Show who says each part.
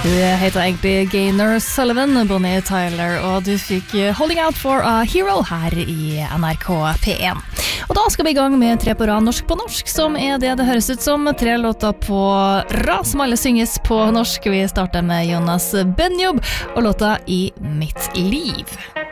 Speaker 1: Du heter egentlig Gaynor Sullivan, Bonnie Tyler, og du fikk Holding Out for a Hero her i NRK P1. Og da skal vi i gang med 3 på rad norsk på norsk, som det høres ut som 3 låter på rad, som alle synges på norsk. Vi starter med Jonas Benjob og låta I mitt liv.